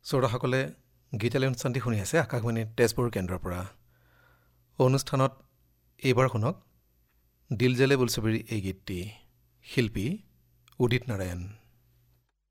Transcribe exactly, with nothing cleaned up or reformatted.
শ্ৰোতাসকলে গীতালী অনুষ্ঠানটি শুনি আছে আকাশবাণী তেজপুৰ কেন্দ্ৰৰ পৰা। অনুষ্ঠানত এইবাৰ শুনক দিল জালে বুলছবিৰ এই গীতটি, শিল্পী উদিত নাৰায়ণ।